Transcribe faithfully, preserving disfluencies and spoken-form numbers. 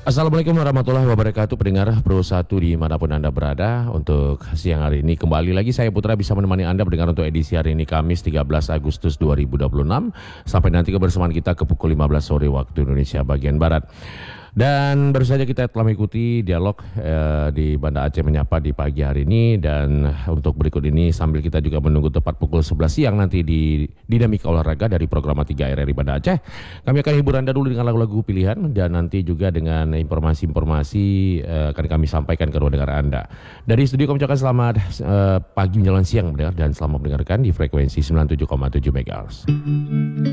Assalamualaikum warahmatullahi wabarakatuh, pendengar Pro satu dimanapun Anda berada. Untuk siang hari ini kembali lagi saya Putra bisa menemani Anda mendengar untuk edisi hari ini Kamis tiga belas Agustus dua ribu dua puluh enam. Sampai nanti kebersamaan kita ke pukul lima belas sore waktu Indonesia bagian Barat. Dan baru saja kita telah mengikuti dialog eh, di Banda Aceh Menyapa di pagi hari ini. Dan untuk berikut ini sambil kita juga menunggu tepat pukul sebelas siang nanti di Dinamika Olahraga dari program tiga R R I Banda Aceh, kami akan hibur Anda dulu dengan lagu-lagu pilihan dan nanti juga dengan informasi-informasi eh, akan kami sampaikan ke ruang dengar Anda. Dari studio kami ucapkan selamat eh, pagi menjelang siang mendengar dan selamat mendengarkan di frekuensi sembilan puluh tujuh koma tujuh megahertz.